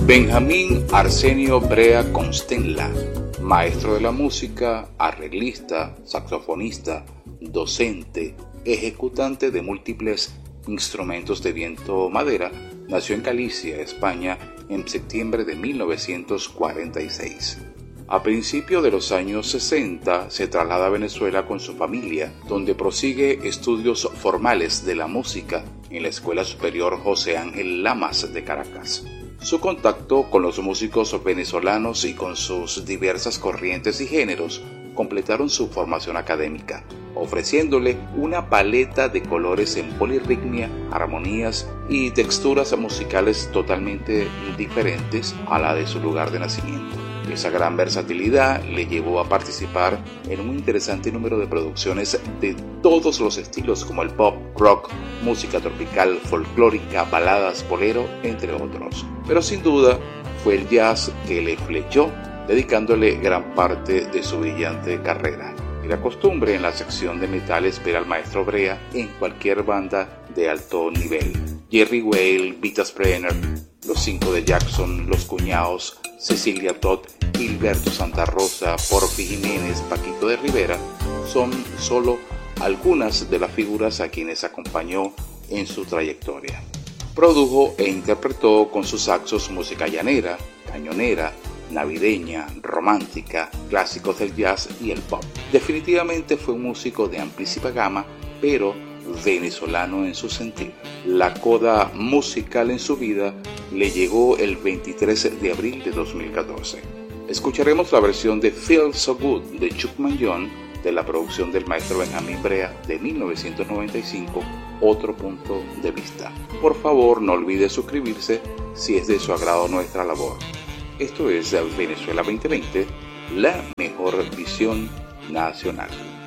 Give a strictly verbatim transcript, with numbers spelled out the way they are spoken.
Benjamín Arsenio Brea Constenla, maestro de la música, arreglista, saxofonista, docente, ejecutante de múltiples instrumentos de viento madera, nació en Galicia, España, en septiembre de mil novecientos cuarenta y seis. A principios de los años sesenta se traslada a Venezuela con su familia, donde prosigue estudios formales de la música en la Escuela Superior José Ángel Lamas de Caracas. Su contacto con los músicos venezolanos y con sus diversas corrientes y géneros completaron su formación académica, ofreciéndole una paleta de colores en polirritmia, armonías y texturas musicales totalmente diferentes a la de su lugar de nacimiento. Esa gran versatilidad le llevó a participar en un interesante número de producciones de todos los estilos, como el pop, rock, música tropical, folclórica, baladas, bolero, entre otros. Pero sin duda fue el jazz que le flechó, dedicándole gran parte de su brillante carrera. Era costumbre en la sección de metales ver al maestro Brea en cualquier banda de alto nivel. Jerry Whale, Vita Sprayner, Los Cinco de Jackson, Los Cuñaos, Cecilia Todd, Gilberto Santa Rosa, Porfi Jiménez, Paquito de Rivera son solo algunas de las figuras a quienes acompañó en su trayectoria. Produjo e interpretó con sus saxos música llanera, cañonera, navideña, romántica, clásicos del jazz y el pop. Definitivamente fue un músico de amplísima gama, pero venezolano en su sentir. La coda musical en su vida le llegó el veintitrés de abril de dos mil catorce. Escucharemos la versión de Feel So Good de Chuck Mangione de la producción del maestro Benjamín Brea de mil novecientos noventa y cinco, Otro Punto de Vista. Por favor, no olvide suscribirse si es de su agrado nuestra labor. Esto es Venezuela veinte veinte, la mejor visión nacional.